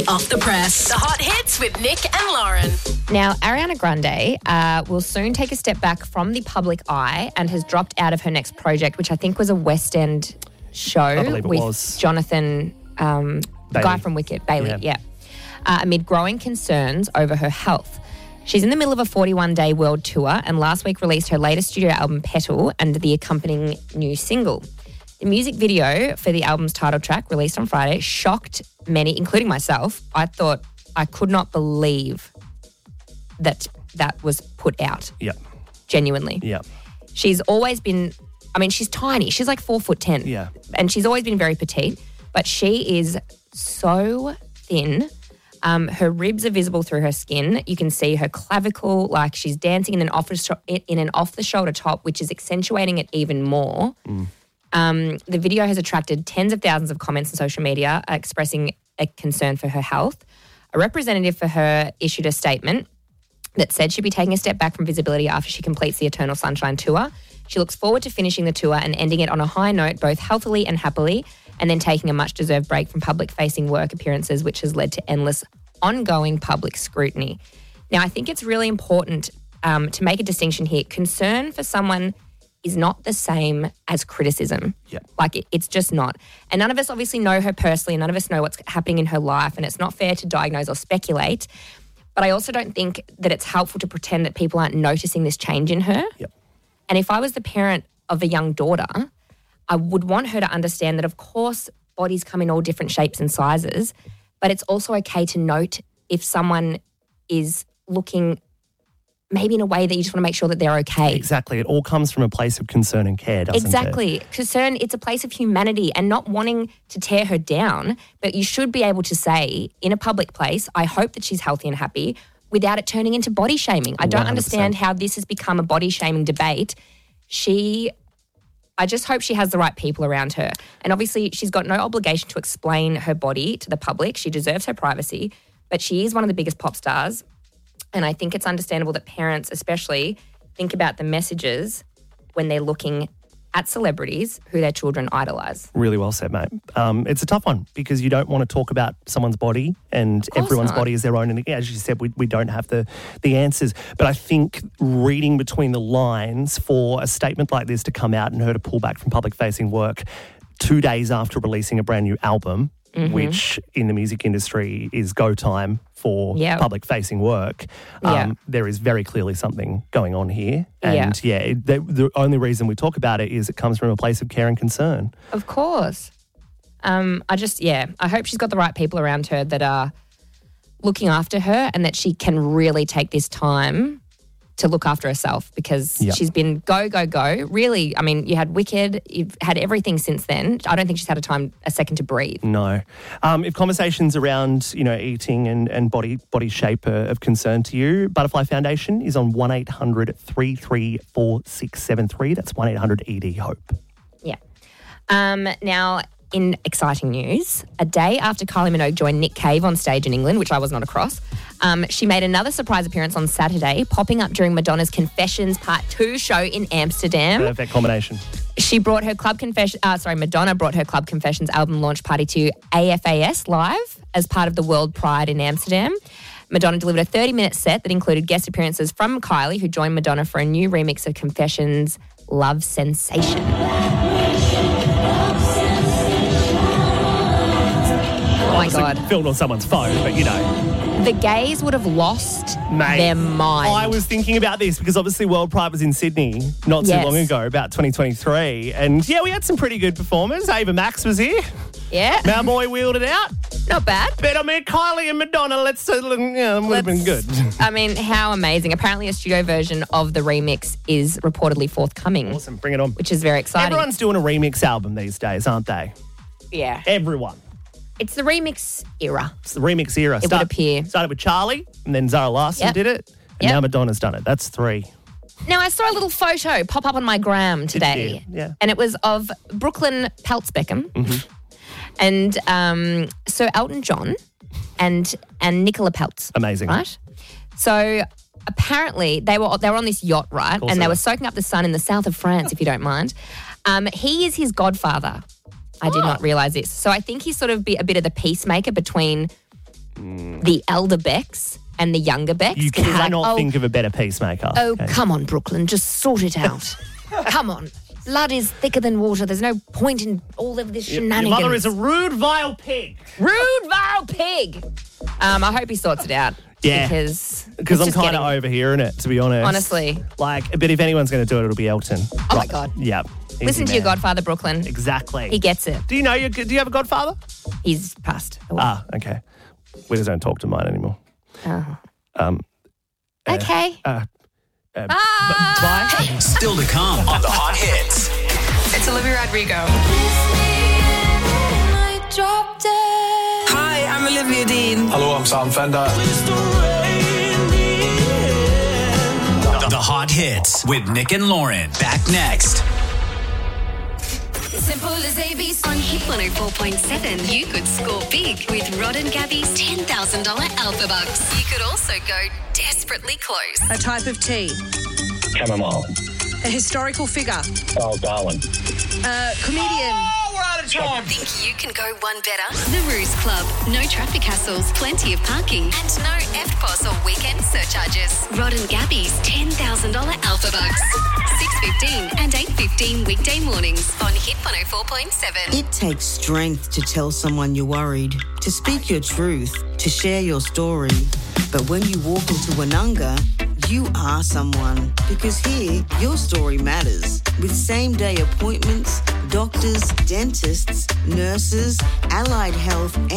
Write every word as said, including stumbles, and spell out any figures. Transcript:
Off the Press. The hot hits with Nick and Lauren. Now, Ariana Grande uh, will soon take a step back from the public eye and has dropped out of her next project, which I think was a West End show believe it with was. Jonathan, um, the guy from Wicked, Bailey, yeah, Yeah. Uh, amid growing concerns over her health. She's in the middle of a forty-one day world tour and last week released her latest studio album, Petal, and the accompanying new single. The music video for the album's title track, released on Friday, shocked many, including myself. I thought I could not believe that that was put out. Yeah. Genuinely. Yeah. She's always been, I mean, she's tiny. She's like four foot ten. Yeah. And she's always been very petite, but she is so thin. Um, her ribs are visible through her skin. You can see her clavicle, like she's dancing in an off in an off the shoulder top, which is accentuating it even more. Mm. Um, the video has attracted tens of thousands of comments on social media uh, expressing a concern for her health. A representative for her issued a statement that said she'd be taking a step back from visibility after she completes the Eternal Sunshine tour. She looks forward to finishing the tour and ending it on a high note, both healthily and happily, and then taking a much-deserved break from public-facing work appearances, which has led to endless ongoing public scrutiny. Now, I think it's really important um, to make a distinction here. Concern for someone is not the same as criticism. Yeah. Like, it, it's just not. And none of us obviously know her personally, and none of us know what's happening in her life, and it's not fair to diagnose or speculate. But I also don't think that it's helpful to pretend that people aren't noticing this change in her. Yep. And if I was the parent of a young daughter, I would want her to understand that, of course, bodies come in all different shapes and sizes, but it's also okay to note if someone is looking maybe in a way that you just want to make sure that they're okay. Exactly. It all comes from a place of concern and care, doesn't Exactly. it? Concern, it's a place of humanity and not wanting to tear her down, but you should be able to say in a public place, I hope that she's healthy and happy, without it turning into body shaming. I don't one hundred percent. understand how this has become a body shaming debate. She, I just hope she has the right people around her. And obviously she's got no obligation to explain her body to the public. She deserves her privacy, but she is one of the biggest pop stars. And I think it's understandable that parents especially think about the messages when they're looking at celebrities who their children idolise. Really well said, mate. Um, it's a tough one because you don't want to talk about someone's body, and everyone's not. body is their own. And as you said, we, we don't have the, the answers. But I think reading between the lines for a statement like this to come out and her to pull back from public-facing work two days after releasing a brand new album, mm-hmm. which in the music industry is go time for yep. public-facing work, um, yeah. there is very clearly something going on here. And, yeah, yeah the, the only reason we talk about it is it comes from a place of care and concern. Of course. Um, I just, yeah, I hope she's got the right people around her that are looking after her and that she can really take this time to look after herself because yep. she's been go, go, go. Really, I mean, you had Wicked, you've had everything since then. I don't think she's had a time, a second to breathe. No. Um, if conversations around, you know, eating and, and body body shape are of concern to you, Butterfly Foundation is on one eight hundred three three four six seven three. That's one eight hundred E D HOPE. Yeah. Um, now, in exciting news, a day after Kylie Minogue joined Nick Cave on stage in England, which I was not across, um, she made another surprise appearance on Saturday, popping up during Madonna's Confessions Part two show in Amsterdam. Perfect combination. She brought her Club Confession, uh, sorry, Madonna brought her Club Confessions album launch party to A F A S Live as part of the World Pride in Amsterdam. Madonna delivered a thirty-minute set that included guest appearances from Kylie, who joined Madonna for a new remix of Confessions' Love Sensation. Oh my God. Filmed on someone's phone, but you know. The gays would have lost Mate, their mind. I was thinking about this because obviously World Pride was in Sydney not yes. too long ago, about twenty twenty-three. And yeah, we had some pretty good performers. Ava Max was here. Yeah. Malboy wheeled it out. Not bad. But I mean, Kylie and Madonna, let's, uh, yeah, it would have been good. I mean, how amazing. Apparently a studio version of the remix is reportedly forthcoming. Awesome, bring it on. Which is very exciting. Everyone's doing a remix album these days, aren't they? Yeah. Everyone. It's the remix era. It's the remix era. It Start, would appear. Started with Charlie, and then Zara Larsson Yep. did it, and Yep. now Madonna's done it. That's three. Now, I saw a little photo pop up on my gram today. you? Yeah. And it was of Brooklyn Peltz-Beckham Mm-hmm. and um, Sir Elton John and and Nicola Peltz. Amazing. Right? So apparently they were they were on this yacht, right? course And they they were. were soaking up the sun in the south of France, if you don't mind. Um, he is his godfather. I did Oh. not realise this. So I think he's sort of be a bit of the peacemaker between the elder Becks and the younger Becks. You 'cause he's like, cannot oh, think of a better peacemaker. Oh, Okay. come on, Brooklyn, just sort it out. Come on. Blood is thicker than water. There's no point in all of this Your shenanigans. mother is a rude, vile pig. rude, vile pig. Um, I hope he sorts it out. Yeah. Because Because it's I'm just kind of getting- overhearing it, to be honest. Honestly. Like, but if anyone's going to do it, it'll be Elton. Oh, my God. Yeah. Easy Listen to your man. Godfather, Brooklyn. Exactly. He gets it. Do you know your? Do you have a godfather? He's passed away. Ah, okay. We just don't talk to mine anymore. Oh. Um. Okay. Uh, uh, Bye. Bye. Still to come on the Hot Hits. It's Olivia Rodrigo. Hi, I'm Olivia Dean. Hello, I'm Sam Fender. The Hot Hits with Nick and Lauren. Back next. Simple as A B C. On Hit one oh four point seven, you could score big with Rod and Gabby's ten thousand dollars Alpha Bucks. You could also go desperately close. A type of tea. Chamomile. A historical figure. Oh, Darwin. A comedian. Think you can go one better? The Ruse Club. No traffic hassles, plenty of parking, and no F P O S or weekend surcharges. Rod and Gabby's ten thousand dollars Alpha Bucks. six fifteen and eight fifteen weekday mornings on Hit one oh four point seven. It takes strength to tell someone you're worried, to speak your truth, to share your story. But when you walk into Wananga, you are someone. Because here, your story matters. With same-day appointments, doctors, dentists, nurses, allied health,